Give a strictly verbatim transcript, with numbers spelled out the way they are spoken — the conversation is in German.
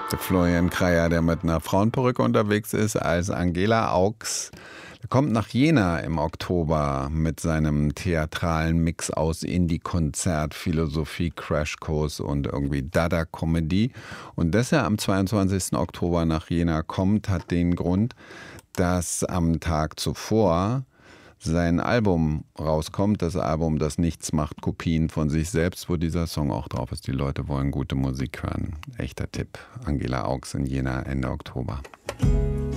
Der Florian Kreyer, der mit einer Frauenperücke unterwegs ist, als Angela Augs. Er kommt nach Jena im Oktober mit seinem theatralen Mix aus Indie-Konzert, Philosophie, Crashkurs und irgendwie Dada-Comedy. Und dass er am zweiundzwanzigsten Oktober nach Jena kommt, hat den Grund, dass am Tag zuvor sein Album rauskommt, das Album, das nichts macht, Kopien von sich selbst, wo dieser Song auch drauf ist. Die Leute wollen gute Musik hören. Echter Tipp. Angela Augs in Jena Ende Oktober.